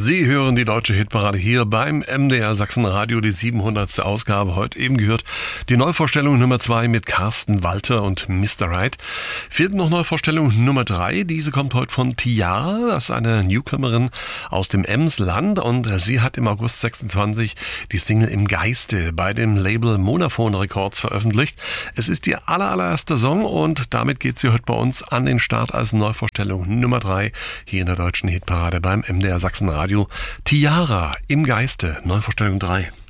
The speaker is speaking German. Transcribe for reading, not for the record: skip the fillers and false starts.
Sie hören die deutsche Hitparade hier beim MDR Sachsenradio, die 700. Ausgabe. Heute eben gehört die Neuvorstellung Nummer 2 mit Carsten Walter und Mr. Right. Fehlt noch Neuvorstellung Nummer 3. Diese kommt heute von Tiara. Das ist eine Newcomerin aus dem Emsland und sie hat im August 26 die Single Im Geiste bei dem Label Monophone Records veröffentlicht. Es ist ihr allererster Song und damit geht sie heute bei uns an den Start als Neuvorstellung Nummer 3 hier in der deutschen Hitparade beim MDR Sachsenradio. Tiara, Im Geiste, Neuvorstellung 3.